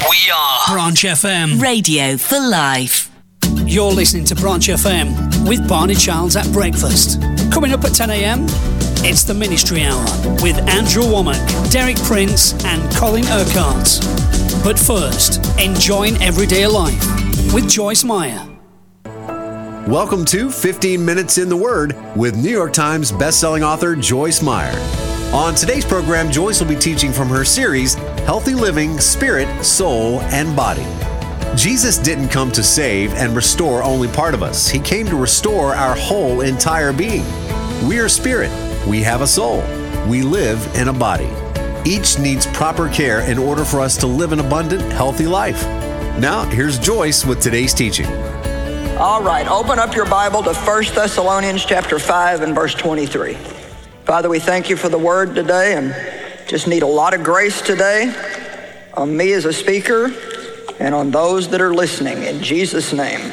We are Branch FM. Radio for life. You're listening to Branch FM with Barney Childs at breakfast. Coming up at 10 a.m, it's the Ministry Hour with Andrew Womack, Derek Prince and Colin Urquhart. But first, enjoying everyday life with Joyce Meyer. Welcome to 15 Minutes in the Word with New York Times bestselling author Joyce Meyer. On today's program, Joyce will be teaching from her series, Healthy Living, Spirit, Soul, and Body. Jesus didn't come to save and restore only part of us. He came to restore our whole entire being. We are spirit. We have a soul. We live in a body. Each needs proper care in order for us to live an abundant, healthy life. Now, here's Joyce with today's teaching. All right, open up your Bible to 1 Thessalonians chapter 5 and verse 23. Father, we thank you for the word today and just need a lot of grace today on me as a speaker and on those that are listening. In Jesus' name,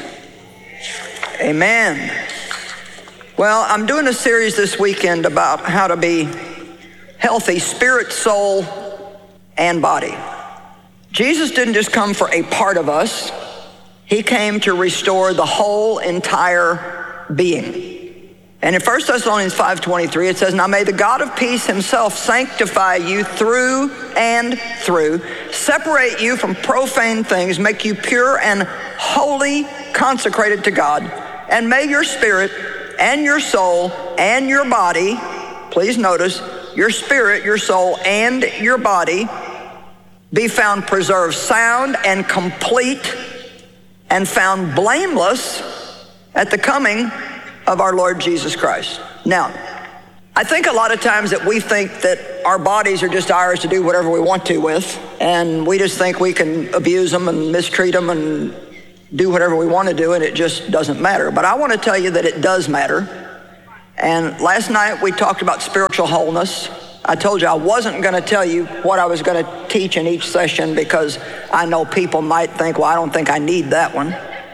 amen. Well, I'm doing a series this weekend about how to be healthy, spirit, soul, and body. Jesus didn't just come for a part of us. He came to restore the whole entire being. And in 1 Thessalonians 5:23, it says, "Now may the God of peace himself sanctify you through and through, separate you from profane things, make you pure and wholly consecrated to God, and may your spirit and your soul and your body," please notice, your spirit, your soul, and your body, "be found preserved sound and complete and found blameless at the coming of our Lord Jesus Christ." Now, I think a lot of times that we think that our bodies are just ours to do whatever we want to with, and we just think we can abuse them and mistreat them and do whatever we want to do, and it just doesn't matter. But I want to tell you that it does matter. And last night we talked about spiritual wholeness. I told you I wasn't going to tell you what I was going to teach in each session because I know people might think, well, I don't think I need that one.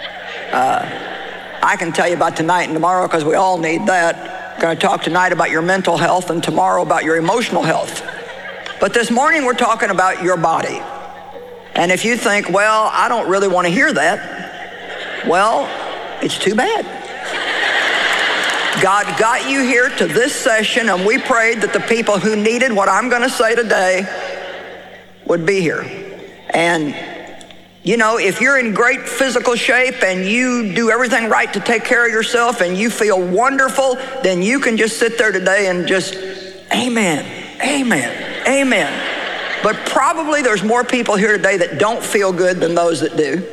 I can tell you about tonight and tomorrow because we all need that. I'm going to talk tonight about your mental health and tomorrow about your emotional health. But this morning we're talking about your body. And if you think, well, I don't really want to hear that, well, it's too bad. God got you here to this session, and we prayed that the people who needed what I'm going to say today would be here. And you know, if you're in great physical shape and you do everything right to take care of yourself and you feel wonderful, then you can just sit there today and just, amen, amen, amen. But probably there's more people here today that don't feel good than those that do.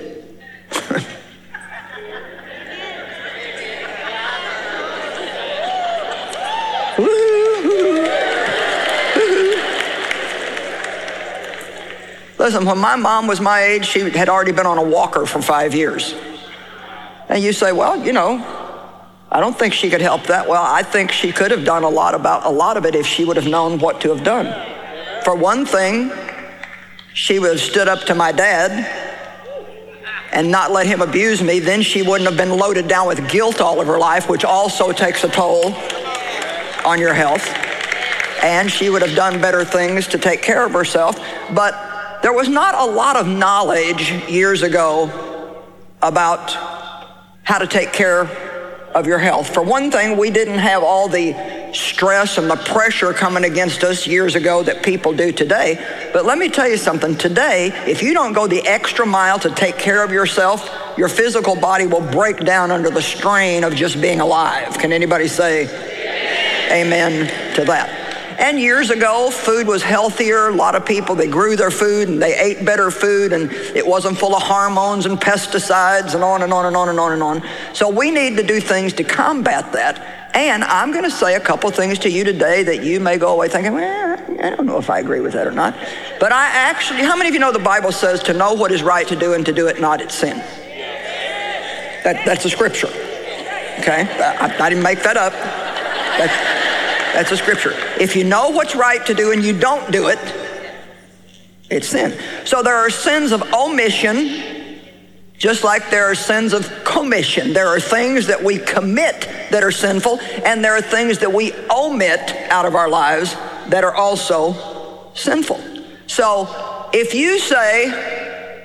Listen, when my mom was my age, she had already been on a walker for 5 years. And you say, well, you know, I don't think she could help that. Well, I think she could have done a lot of it if she would have known what to have done. For one thing, she would have stood up to my dad and not let him abuse me. Then she wouldn't have been loaded down with guilt all of her life, which also takes a toll on your health. And she would have done better things to take care of herself. But there was not a lot of knowledge years ago about how to take care of your health. For one thing, we didn't have all the stress and the pressure coming against us years ago that people do today. But let me tell you something. Today, if you don't go the extra mile to take care of yourself, your physical body will break down under the strain of just being alive. Can anybody say amen to that? And years ago, food was healthier. A lot of people, they grew their food and they ate better food, and it wasn't full of hormones and pesticides and on and on and on and on and on. So we need to do things to combat that. And I'm going to say a couple things to you today that you may go away thinking, well, I don't know if I agree with that or not. But I actually, how many of you know the Bible says to know what is right to do and to do it not, it's sin? That's a scripture. Okay? I didn't make that up. That's a scripture. If you know what's right to do and you don't do it, it's sin. So there are sins of omission, just like there are sins of commission. There are things that we commit that are sinful, and there are things that we omit out of our lives that are also sinful. So if you say,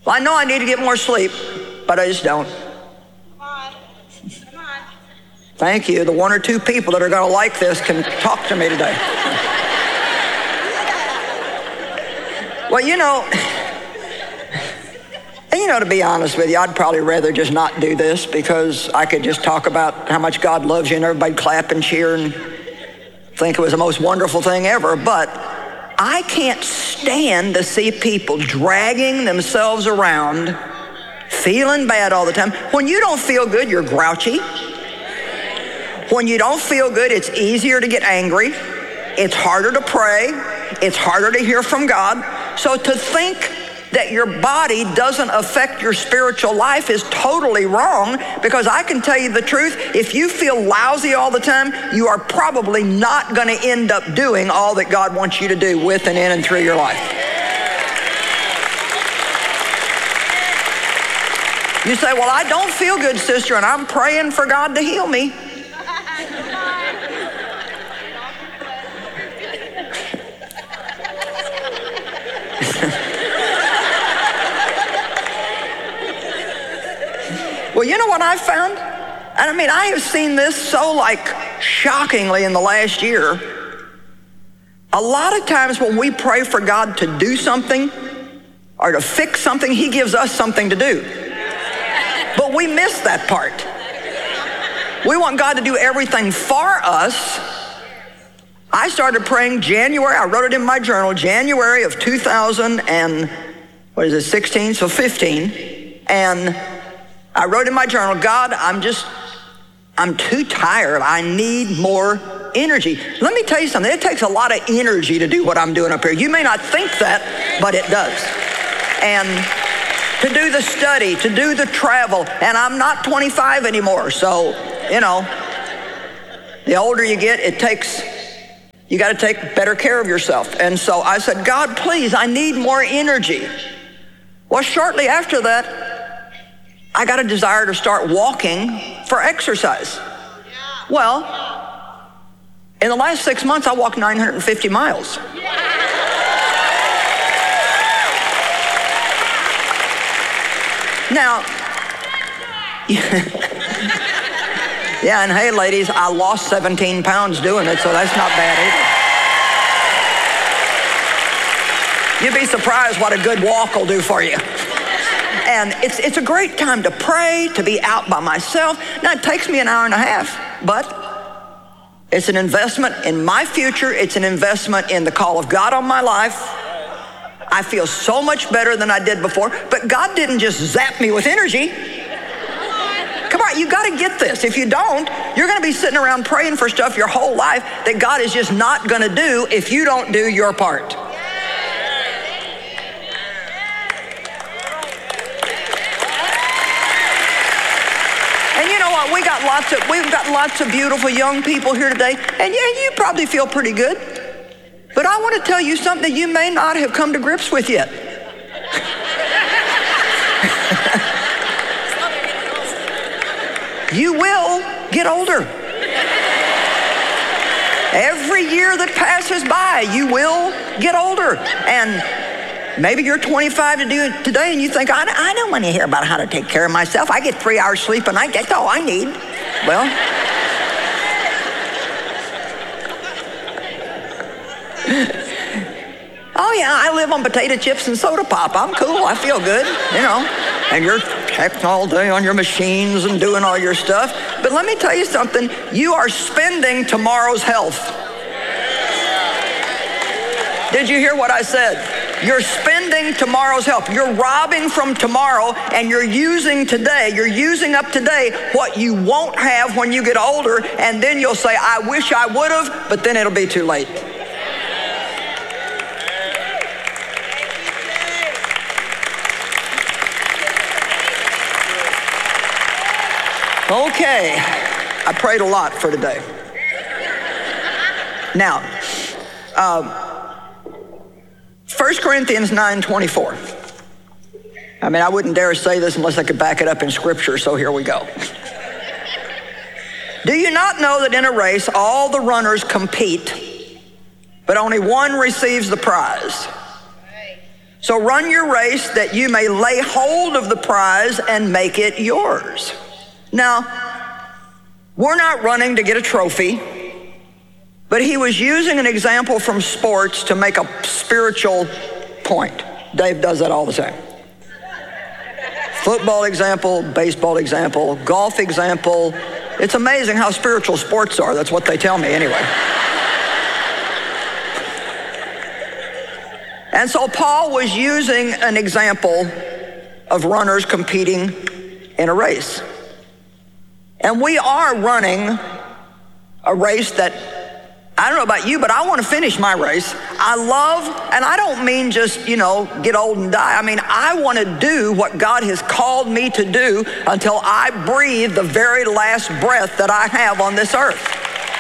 Well, I know I need to get more sleep, but I just don't. Thank you. The one or two people that are going to like this can talk to me today. Well, to be honest with you, I'd probably rather just not do this, because I could just talk about how much God loves you and everybody clap and cheer and think it was the most wonderful thing ever. But I can't stand to see people dragging themselves around, feeling bad all the time. When you don't feel good, you're grouchy. When you don't feel good, it's easier to get angry. It's harder to pray. It's harder to hear from God. So to think that your body doesn't affect your spiritual life is totally wrong, because I can tell you the truth, if you feel lousy all the time, you are probably not going to end up doing all that God wants you to do with and in and through your life. You say, well, I don't feel good, sister, and I'm praying for God to heal me. Well, you know what I've found? And I mean, I have seen this so shockingly in the last year. A lot of times when we pray for God to do something or to fix something, he gives us something to do. But we miss that part. We want God to do everything for us. I started praying January, I wrote it in my journal, January of 2016, so 15. And I wrote in my journal, God, I'm too tired. I need more energy. Let me tell you something. It takes a lot of energy to do what I'm doing up here. You may not think that, but it does. And to do the study, to do the travel, and I'm not 25 anymore. So, the older you get, you got to take better care of yourself. And so I said, God, please, I need more energy. Well, shortly after that, I got a desire to start walking for exercise. Well, in the last 6 months, I walked 950 miles. Now, yeah, and hey, ladies, I lost 17 pounds doing it, so that's not bad either. You'd be surprised what a good walk will do for you. And it's a great time to pray, to be out by myself. Now, it takes me an hour and a half, but it's an investment in my future. It's an investment in the call of God on my life. I feel so much better than I did before, but God didn't just zap me with energy. Come on, you got to get this. If you don't, you're going to be sitting around praying for stuff your whole life that God is just not going to do if you don't do your part. We've got lots of beautiful young people here today, and you probably feel pretty good. But I want to tell you something that you may not have come to grips with yet. You will get older. Every year that passes by, you will get older. And maybe you're 25 to do it today, and you think, I don't want to hear about how to take care of myself. I get 3 hours sleep a night. That's all I need. Well, oh yeah, I live on potato chips and soda pop. I'm cool. I feel good, And you're checking all day on your machines and doing all your stuff. But let me tell you something. You are spending tomorrow's health. Did you hear what I said? You're spending tomorrow's help. You're robbing from tomorrow, and you're using up today what you won't have when you get older, and then you'll say, I wish I would have, but then it'll be too late. Okay, I prayed a lot for today. Now, 1 Corinthians 9:24. I mean, I wouldn't dare say this unless I could back it up in Scripture, so here we go. Do you not know that in a race all the runners compete, but only one receives the prize? So run your race that you may lay hold of the prize and make it yours. Now, we're not running to get a trophy, but he was using an example from sports to make a spiritual point. Dave does that all the time. Football example, baseball example, golf example. It's amazing how spiritual sports are. That's what they tell me anyway. And so Paul was using an example of runners competing in a race. And we are running a race that, I don't know about you, but I want to finish my race. I love, and I don't mean just, get old and die. I mean, I want to do what God has called me to do until I breathe the very last breath that I have on this earth.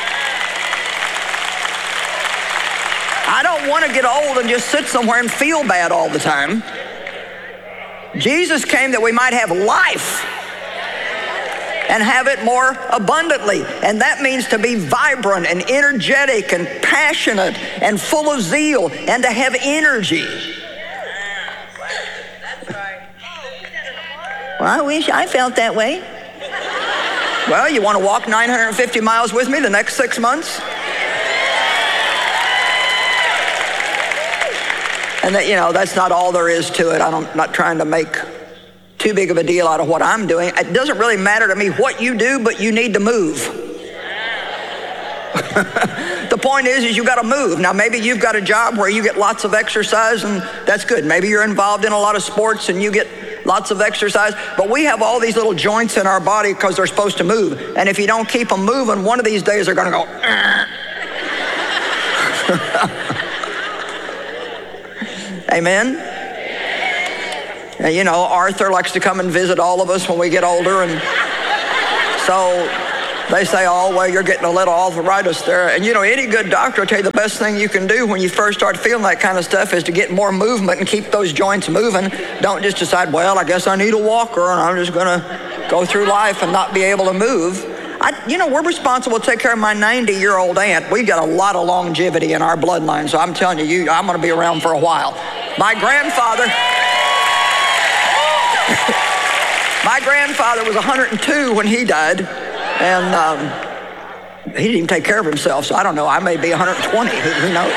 I don't want to get old and just sit somewhere and feel bad all the time. Jesus came that we might have life and have it more abundantly. And that means to be vibrant and energetic and passionate and full of zeal and to have energy. Well, I wish I felt that way. Well, you want to walk 950 miles with me the next 6 months? And that, that's not all there is to it. I'm not trying to make too big of a deal out of what I'm doing. It doesn't really matter to me what you do, but you need to move. The point is you got to move. Now, maybe you've got a job where you get lots of exercise, and that's good. Maybe you're involved in a lot of sports and you get lots of exercise. But we have all these little joints in our body because they're supposed to move. And if you don't keep them moving, one of these days they're going to go, Amen? And Arthur likes to come and visit all of us when we get older, and so they say, oh, well, you're getting a little arthritis there. And any good doctor will tell you the best thing you can do when you first start feeling that kind of stuff is to get more movement and keep those joints moving. Don't just decide, well, I guess I need a walker and I'm just going to go through life and not be able to move. We're responsible to take care of my 90-year-old aunt. We've got a lot of longevity in our bloodline, so I'm telling you, I'm going to be around for a while. My grandfather was 102 when he died, and he didn't even take care of himself, so I don't know. I may be 120, who knows?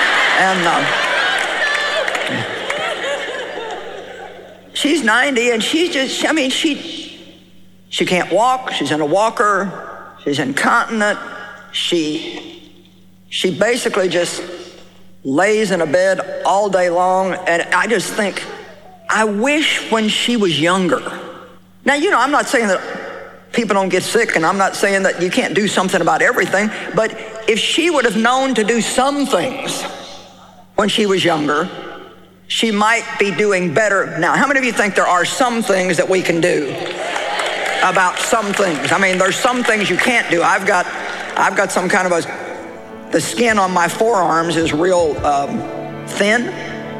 And she's 90, and she's just, she can't walk. She's in a walker. She's incontinent. She basically just lays in a bed all day long. And I just think, I wish when she was younger. Now, I'm not saying that people don't get sick, and I'm not saying that you can't do something about everything. But if she would have known to do some things when she was younger, she might be doing better now. How many of you think there are some things that we can do about some things? There's some things you can't do. I've got some kind of the skin on my forearms is real thin,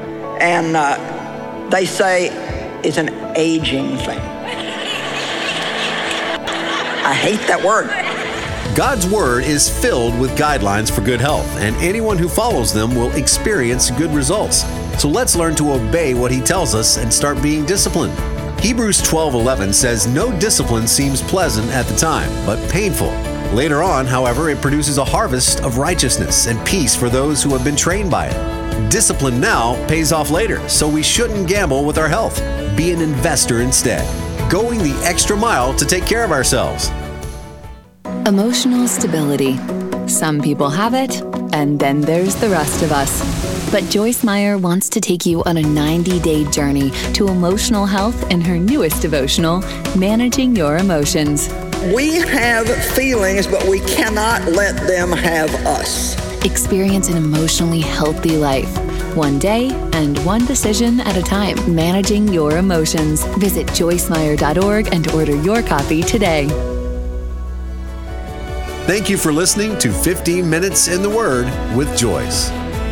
and they say it's an aging thing. I hate that word. God's Word is filled with guidelines for good health, and anyone who follows them will experience good results. So let's learn to obey what He tells us and start being disciplined. Hebrews 12:11 says, no discipline seems pleasant at the time, but painful. Later on, however, it produces a harvest of righteousness and peace for those who have been trained by it. Discipline now pays off later, so we shouldn't gamble with our health. Be an investor instead, going the extra mile to take care of ourselves. Emotional stability. Some people have it, and then there's the rest of us. But Joyce Meyer wants to take you on a 90-day journey to emotional health in her newest devotional, Managing Your Emotions. We have feelings, but we cannot let them have us. Experience an emotionally healthy life, one day and one decision at a time. Managing Your Emotions. Visit joycemeyer.org and order your copy today. Thank you for listening to 15 Minutes in the Word with Joyce.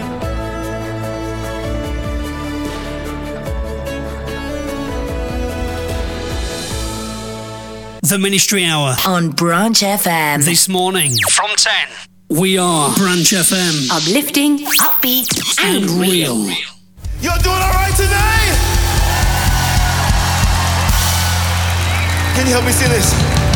The Ministry Hour on Branch FM. This morning from 10. We are Branch FM. Uplifting, upbeat, and real. You're doing all right tonight? Can you help me sing this?